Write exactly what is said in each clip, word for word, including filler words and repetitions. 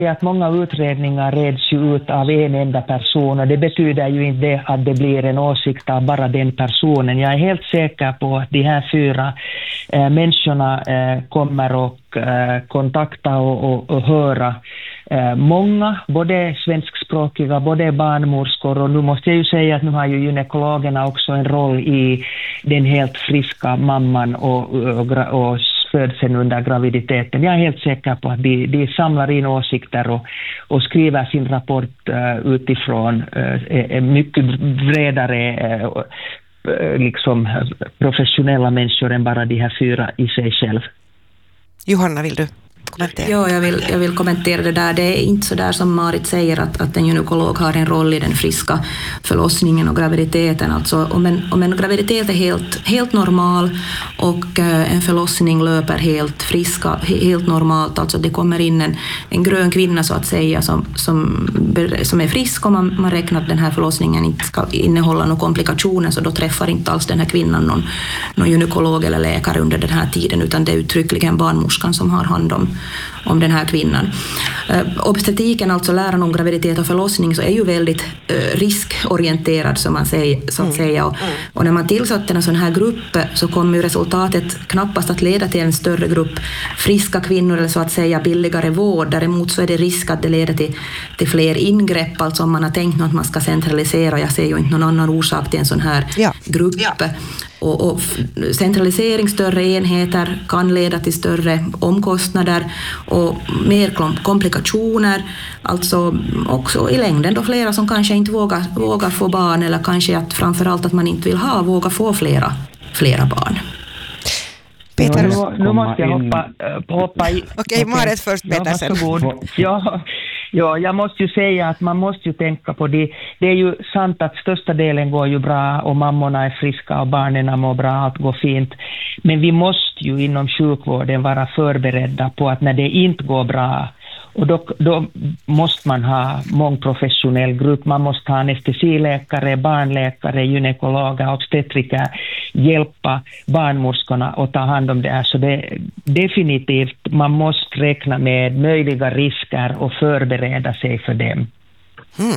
att många utredningar reds ju ut av en enda person, och det betyder ju inte att det blir en åsikt av bara den personen. Jag är helt säker på att de här fyra eh, människorna eh, kommer att eh, kontakta och, och, och höra eh, många, både svenskspråkiga, både barnmorskor, och nu måste jag ju säga att nu har ju gynekologerna också en roll i den helt friska mamman och, och, och födseln under graviditeten. Jag är helt säker på att de, de samlar in åsikter och, och skriver sin rapport uh, utifrån uh, mycket bredare uh, liksom professionella människor än bara de här fyra i sig själv. Johanna, vill du kommentera? Ja, jag vill, jag vill kommentera det där. Det är inte så där som Marit säger att, att en gynekolog har en roll i den friska förlossningen och graviditeten. Alltså om en, om en graviditet är helt, helt normal och uh, en förlossning löper helt friska, helt normalt, alltså det kommer in en, en grön kvinna så att säga som, som, som är frisk, och man, man räknar att den här förlossningen inte ska innehålla några komplikationer, så då träffar inte alls den här kvinnan någon, någon gynekolog eller läkare under den här tiden, utan det är uttryckligen barnmorskan som har hand om om den här kvinnan. Uh, obstetriken, alltså läran om graviditet och förlossning, så är ju väldigt uh, riskorienterad som man säger, så att mm. säga. Och, mm. och när man tillsatte en sån här grupp så kommer ju resultatet knappast att leda till en större grupp friska kvinnor eller så att säga billigare vård. Däremot så är det risk att det leder till, till fler ingrepp, alltså om man har tänkt att man ska centralisera. Jag ser ju inte någon annan orsak till en sån här ja. grupp. Ja. Och, och centralisering, större enheter kan leda till större omkostnader och mer komplikationer, alltså också i längden då flera som kanske inte vågar, vågar få barn, eller kanske att framförallt att man inte vill ha, våga få flera, flera barn. Peter, nu, nu måste jag hoppa, hoppa i. Okej, Marit först, Peter sen. Ja, ja, jag måste ju säga att man måste ju tänka på det. Det är ju sant att största delen går ju bra och mammorna är friska och barnen mår bra, allt går fint. Men vi måste ju inom sjukvården vara förberedda på att när det inte går bra, och då, då måste man ha mångprofessionell grupp. Man måste ha anestesiläkare, barnläkare, gynekologer, obstetriker, hjälpa barnmorskorna att ta hand om det här. Så det definitivt, man måste räkna med möjliga risker och förbereda sig för dem. Mm.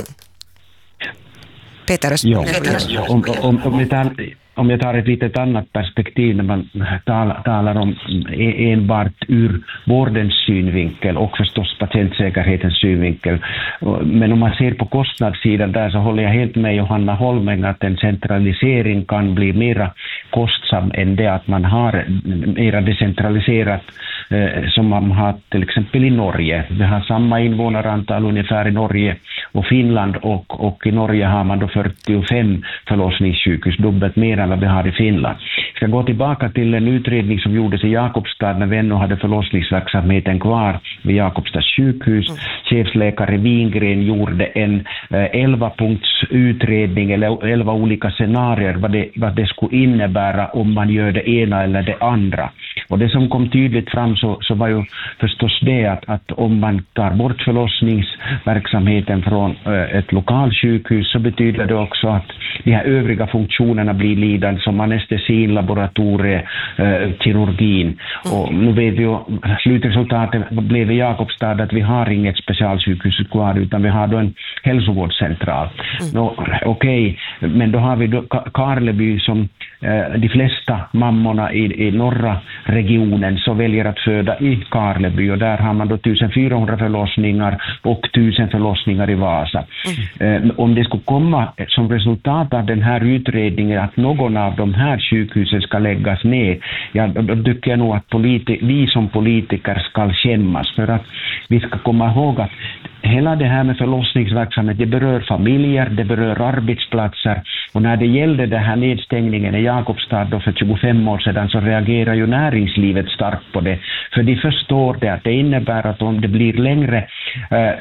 Peter, ja, om, om, om, vi tar, om jag tar ett litet annat perspektiv när man talar, talar om enbart ur vårdens synvinkel och förstås patientsäkerhetens synvinkel. Men om man ser på kostnadssidan där, så håller jag helt med Johanna Holmeng att en centralisering kan bli mera kostsam än det att man har mera decentraliserat eh, som man har till exempel i Norge. Vi har samma invånarantal ungefär i Norge och Finland, och, och i Norge har man då fyrtiofem förlossningssjukhus, dubbelt mer än vad vi har i Finland. Jag ska gå tillbaka till en utredning som gjordes i Jakobstad när vi ännu hade förlossningsverksamheten kvar vid Jakobstads sjukhus. Mm. Chefsläkare Wingren gjorde en elva punkts utredning eller elva olika scenarier vad det, vad det skulle innebära om man gör det ena eller det andra. Och det som kom tydligt fram så, så var ju förstås det att, att om man tar bort förlossningsverksamheten från äh, ett lokalsjukhus, så betyder det också att de här övriga funktionerna blir lidande som anestesin, laboratoriet, äh, kirurgin. Mm. Och nu vet vi ju, slutresultatet blev i Jakobstad att vi har inget specialsjukhus kvar, utan vi har då en hälsovårdscentral. Mm. Okej, okay, men då har vi då Karleby som äh, de flesta mammorna i, i norra regionen så väljer att föda i Karleby, och där har man då fjortonhundra förlossningar och tusen förlossningar i Vasa. Mm. Eh, om det skulle komma som resultat av den här utredningen att någon av de här sjukhusen ska läggas ner, ja, då tycker jag nog att politi- vi som politiker ska skämmas, för att vi ska komma ihåg att hela det här med förlossningsverksamhet, det berör familjer, det berör arbetsplatser, och när det gällde den här nedstängningen i Jakobstad då för tjugofem år sedan, så reagerar ju näringslivet starkt på det, för de förstår det att det innebär att om det blir längre äh,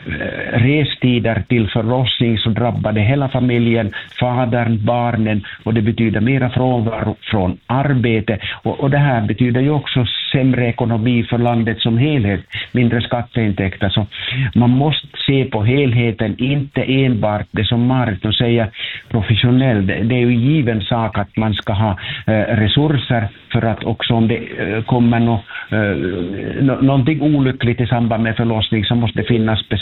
restider till förlossning så drabbar det hela familjen, fadern, barnen, och det betyder mera frånvaro från arbete, och, och det här betyder ju också sämre ekonomi för landet som helhet, mindre skatteintäkter. Så man måste se på helheten, inte enbart det som Marit säger professionellt, det, det är ju given sak att man ska ha eh, resurser för att också om det eh, kommer no, eh, no, någonting olyckligt i samband med förlossning så måste det finnas